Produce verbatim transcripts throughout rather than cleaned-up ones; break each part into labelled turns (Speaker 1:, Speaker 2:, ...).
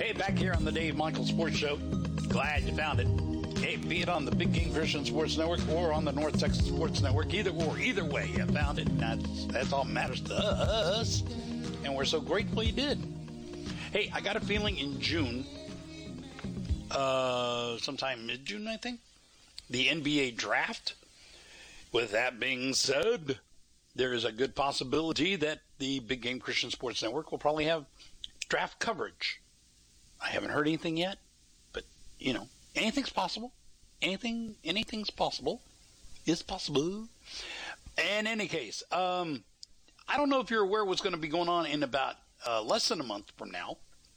Speaker 1: Hey, back here on the Dave Michael Sports Show. Glad you found it. Hey, be it on the Big Game Christian Sports Network or on the North Texas Sports Network, either or, either way, you found it. That's, that's all that matters to us. And we're so grateful you did. Hey, I got a feeling in June, uh, sometime mid-June, I think, the N B A draft. With that being said, there is a good possibility that the Big Game Christian Sports Network will probably have draft coverage. I haven't heard anything yet, but, you know, anything's possible. Anything, anything's possible. Is possible. In any case, um, I don't know if you're aware what's going to be going on in about uh, less than a month from now.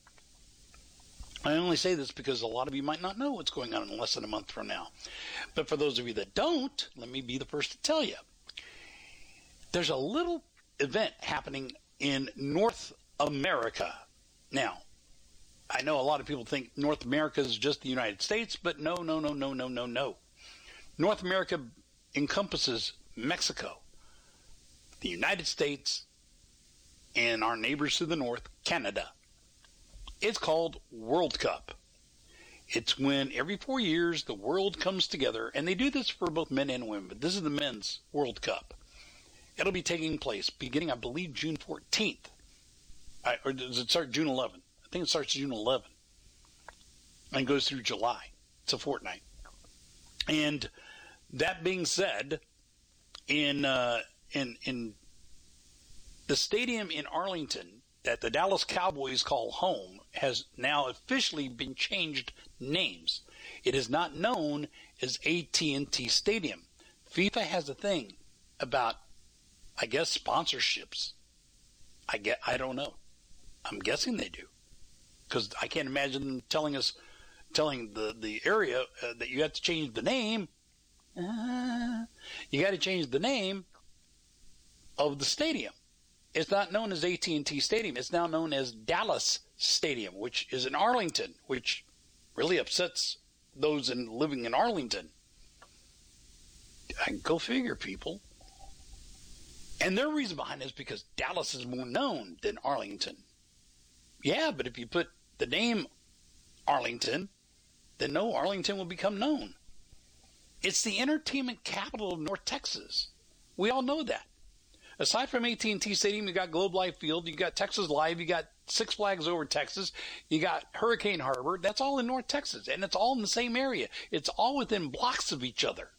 Speaker 1: I only say this because a lot of you might not know what's going on in less than a month from now. But for those of you that don't, let me be the first to tell you. There's a little event happening in North America. Now, I know a lot of people think North America is just the United States, but no, no, no, no, no, no, no. North America encompasses Mexico, the United States, and our neighbors to the north, Canada. It's called World Cup. It's when every four years the world comes together, and they do this for both men and women, but this is the men's World Cup. It'll be taking place beginning, I believe, June fourteenth. I, or does it start June eleventh? I think it starts June eleventh and goes through July. It's a fortnight. And that being said, in uh, in in the stadium in Arlington that the Dallas Cowboys call home has now officially been changed names. It is not known as A T and T Stadium. FIFA has a thing about, I guess, sponsorships. I get, I don't know. I'm guessing they do, because I can't imagine them telling us, telling the the area uh, that you have to change the name. Uh, you got to change the name of the stadium. It's not known as A T and T Stadium. It's now known as Dallas Stadium, which is in Arlington, which really upsets those in living in Arlington. I go figure, people. And their reason behind it is because Dallas is more known than Arlington. Yeah, but if you put the name Arlington, then no, Arlington will become known. It's the entertainment capital of North Texas. We all know that. Aside from A T and T Stadium, you got Globe Life Field, you got Texas Live, you got Six Flags Over Texas, you got Hurricane Harbor. That's all in North Texas, and it's all in the same area. It's all within blocks of each other.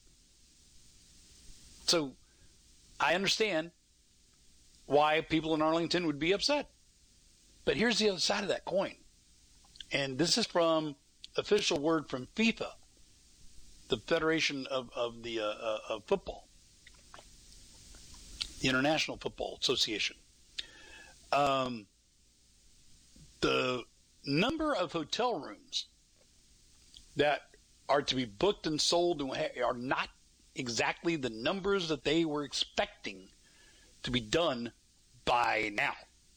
Speaker 1: So I understand why people in Arlington would be upset. But here's the other side of that coin. And this is from official word from FIFA, the Federation of, of the uh, uh, of Football, the International Football Association. Um, the number of hotel rooms that are to be booked and sold are not exactly the numbers that they were expecting to be done by now.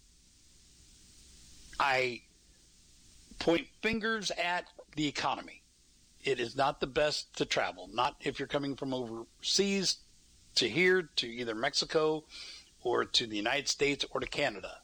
Speaker 1: I point fingers at the economy. It is not the best to travel. Not if you're coming from overseas to here, to either Mexico or to the United States or to Canada.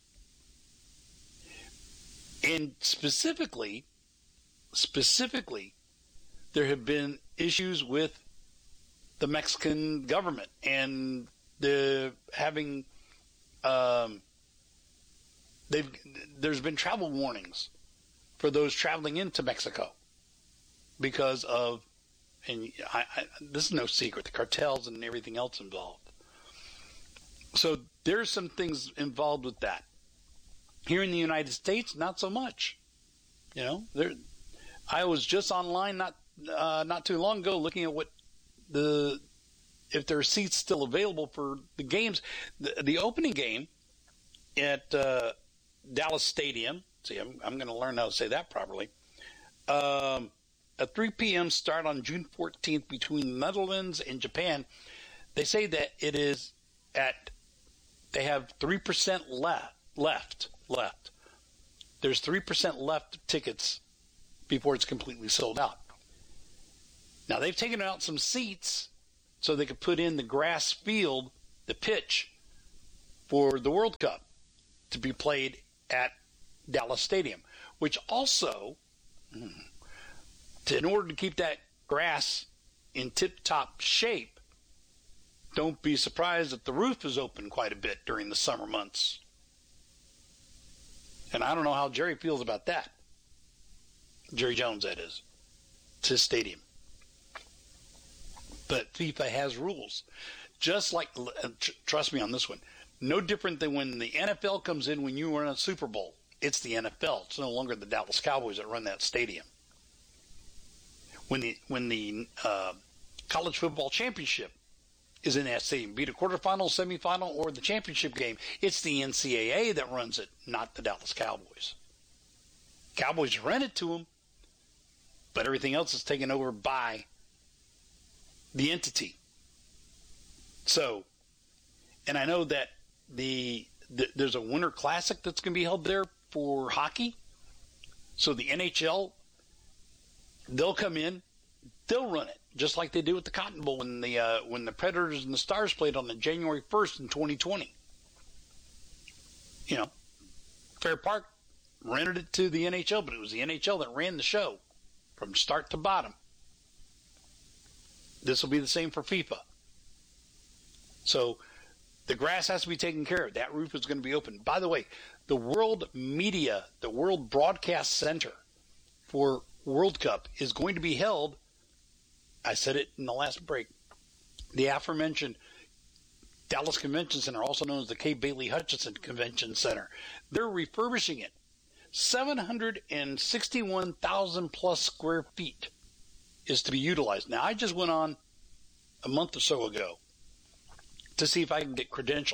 Speaker 1: And specifically, specifically, there have been issues with the Mexican government and the having um, they've there's been travel warnings for those traveling into Mexico because of, and I, I, this is no secret, the cartels and everything else involved. So there's some things involved with that. Here in the United States, not so much. You know, there. I was just online not uh, not too long ago looking at what the if there are seats still available for the games. The, the opening game at uh, Dallas Stadium. See, I'm, I'm going to learn how to say that properly. Um, a three p.m. start on June fourteenth between the Netherlands and Japan. They say that it is at, they have three percent left, left, left. There's three percent left tickets before it's completely sold out. Now, they've taken out some seats so they could put in the grass field, the pitch, for the World Cup to be played at Dallas Stadium, which also, to, in order to keep that grass in tip-top shape, don't be surprised if the roof is open quite a bit during the summer months. And I don't know how Jerry feels about that. Jerry Jones, that is. It's his stadium. But FIFA has rules. Just like, trust me on this one, no different than when the N F L comes in when you run a Super Bowl. It's the N F L. It's no longer the Dallas Cowboys that run that stadium. When the when the uh, college football championship is in that stadium, be it a quarterfinal, semifinal, or the championship game, it's the N C double A that runs it, not the Dallas Cowboys. Cowboys rent it to them, but everything else is taken over by the entity. So, and I know that the, the there's a Winter Classic that's going to be held there for hockey. So the N H L, they'll come in, they'll run it just like they do with the Cotton Bowl when the uh, when the Predators and the Stars played on the January first in twenty twenty. You know, Fair Park rented it to the N H L, but it was the N H L that ran the show from start to bottom. This will be the same for FIFA. So the grass has to be taken care of. That roof is going to be open. By the way, the World Media, the World Broadcast Center for World Cup is going to be held, I said it in the last break, the aforementioned Dallas Convention Center, also known as the Kay Bailey Hutchinson Convention Center. They're refurbishing it. seven hundred sixty-one thousand plus square feet is to be utilized. Now, I just went on a month or so ago to see if I can get credentialed.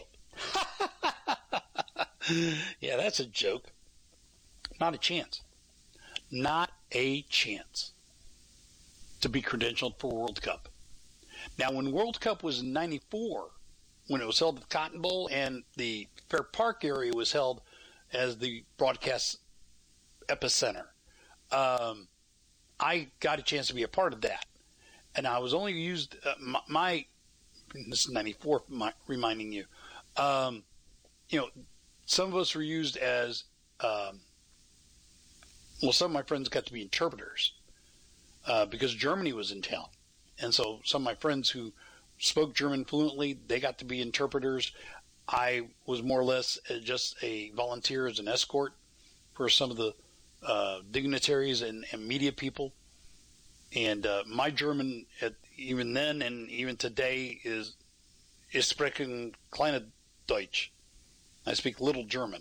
Speaker 1: Yeah, that's a joke. Not a chance. Not a chance to be credentialed for World Cup. Now, when World Cup was in ninety-four, when it was held at the Cotton Bowl and the Fair Park area was held as the broadcast epicenter, um, I got a chance to be a part of that. And I was only used, uh, my, my, this is ninety-four, my, reminding you, um, you know, some of us were used as, um, well, some of my friends got to be interpreters uh, because Germany was in town. And so some of my friends who spoke German fluently, they got to be interpreters. I was more or less just a volunteer as an escort for some of the uh, dignitaries and, and media people. And uh, my German, at, even then and even today, is is sprechen kleine Deutsch. I speak little German.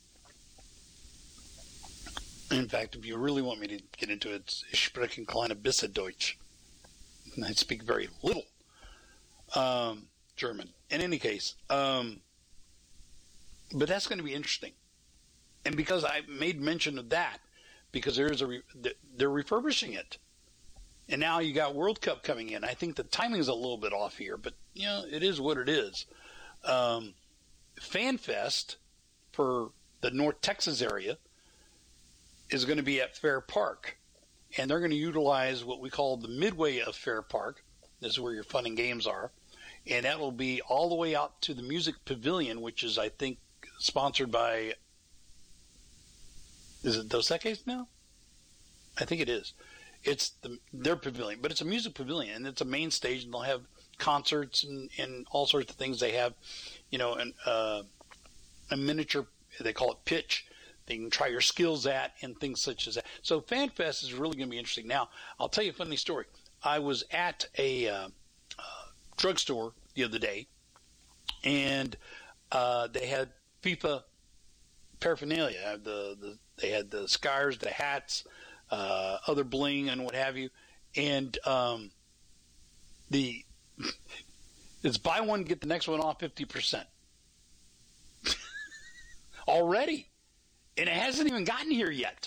Speaker 1: In fact, if you really want me to get into it, it's ich spreche kleine bisschen Deutsch. I speak very little um, German. In any case, um, but that's going to be interesting. And because I made mention of that, because there is a re- they're refurbishing it, and now you got World Cup coming in. I think the timing is a little bit off here, but you know it is what it is. Um, FanFest for the North Texas area is going to be at Fair Park, and they're going to utilize what we call the midway of Fair Park. This is where your fun and games are, and that will be all the way out to the Music Pavilion, which is, I think, sponsored by, is it Dos Equis now? I think it is. It's the, their pavilion, but it's a music pavilion, and it's a main stage, and they'll have concerts and, and all sorts of things. They have, you know, an, uh, a miniature, they call it pitch, they can try your skills at and things such as that. So FanFest is really going to be interesting. Now, I'll tell you a funny story. I was at a uh, uh, drugstore the other day, and uh, they had FIFA paraphernalia. The, the they had the scarves, the hats, uh, other bling, and what have you. And um, the it's buy one get the next one off fifty percent already. And it hasn't even gotten here yet.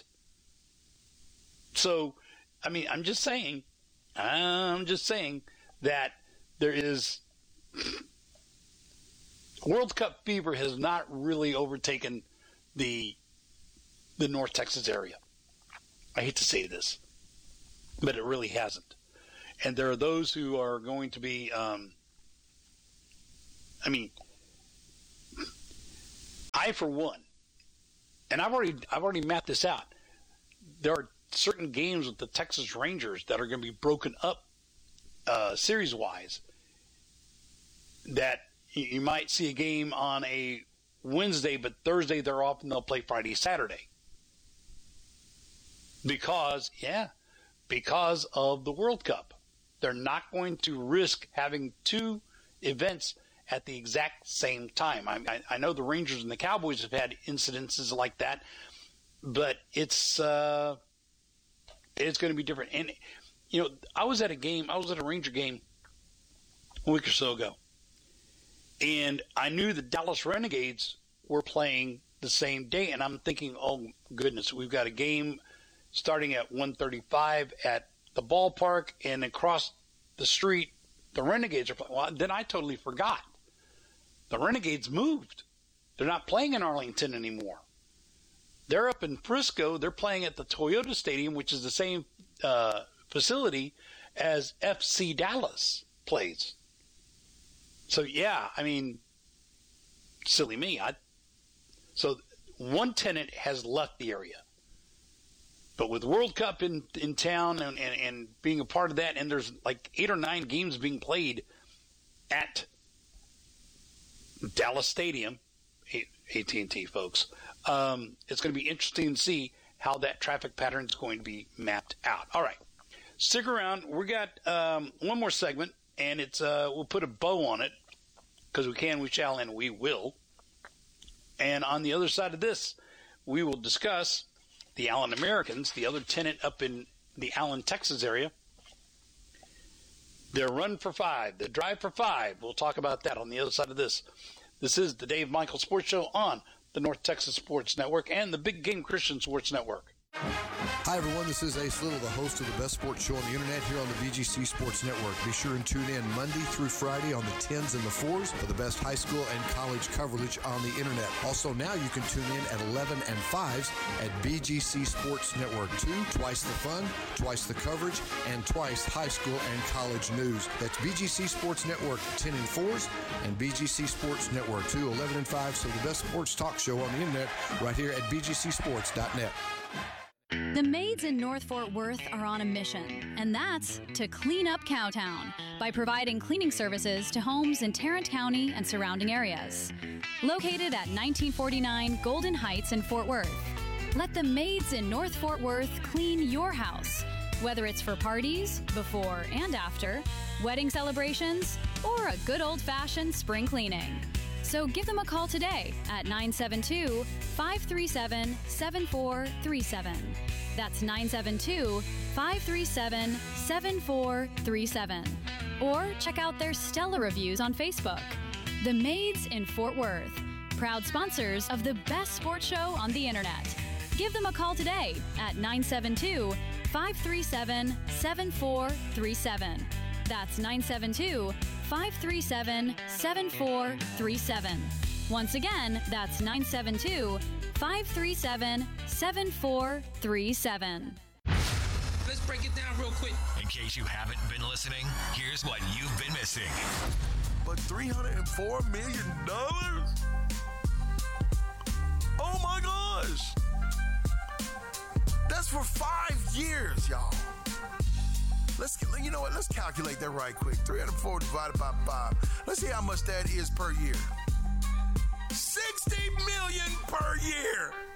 Speaker 1: So, I mean, I'm just saying, I'm just saying that there is, World Cup fever has not really overtaken the the North Texas area. I hate to say this, but it really hasn't. And there are those who are going to be, um, I mean, I, for one, and I've already I've already mapped this out. There are certain games with the Texas Rangers that are going to be broken up uh, series-wise. That you, you might see a game on a Wednesday, but Thursday they're off and they'll play Friday, Saturday. Because, yeah, because of the World Cup. They're not going to risk having two events at the exact same time. I, I, I know the Rangers and the Cowboys have had incidences like that, but it's uh, it's going to be different. And, you know, I was at a game, I was at a Ranger game a week or so ago, and I knew the Dallas Renegades were playing the same day, and I'm thinking, oh, goodness, we've got a game starting at one thirty-five at the ballpark, and across the street, the Renegades are playing. Well, then I totally forgot. The Renegades moved. They're not playing in Arlington anymore. They're up in Frisco. They're playing at the Toyota Stadium, which is the same uh, facility as F C Dallas plays. So, yeah, I mean, silly me. I, so one tenant has left the area. But with World Cup in, in town and, and, and being a part of that, and there's like eight or nine games being played at Dallas Stadium, A T and T, folks, um, it's going to be interesting to see how that traffic pattern is going to be mapped out. All right. Stick around. We got um, one more segment, and it's uh, we'll put a bow on it because we can, we shall, and we will. And on the other side of this, we will discuss the Allen Americans, the other tenant up in the Allen, Texas area. Their run for five, their drive for five. We'll talk about that on the other side of this. This is the Dave Michael Sports Show on the North Texas Sports Network and the Big Game Christian Sports Network.
Speaker 2: Hi, everyone. This is Ace Little, the host of the best sports show on the internet here on the B G C Sports Network. Be sure and tune in Monday through Friday on the tens and the fours for the best high school and college coverage on the internet. Also, now you can tune in at eleven and fives at B G C Sports Network two. Twice the fun, twice the coverage, and twice high school and college news. That's B G C Sports Network ten and fours and B G C Sports Network two, eleven and fives. So the best sports talk show on the internet right here at B G C sports dot net.
Speaker 3: The maids in North Fort Worth are on a mission, and that's to clean up Cowtown by providing cleaning services to homes in Tarrant County and surrounding areas. Located at nineteen forty-nine Golden Heights in Fort Worth, let the maids in North Fort Worth clean your house, whether it's for parties, before and after, wedding celebrations, or a good old-fashioned spring cleaning. So give them a call today at nine seven two, five three seven, seven four three seven. That's nine seven two, five three seven, seven four three seven. Or check out their stellar reviews on Facebook. The Maids in Fort Worth, proud sponsors of the best sports show on the internet. Give them a call today at nine seven two, five three seven, seven four three seven. That's nine seven two, five three seven, seven four three seven. Once again, that's nine seven two, five three seven, seven four three seven.
Speaker 4: Let's break it down real quick.
Speaker 5: In case you haven't been listening, here's what you've been missing.
Speaker 6: But three hundred four million dollars? Oh my gosh! That's for five years, y'all. Let's, you know what, let's calculate that right quick. three hundred four divided by five. Let's see how much that is per year. sixty million per year.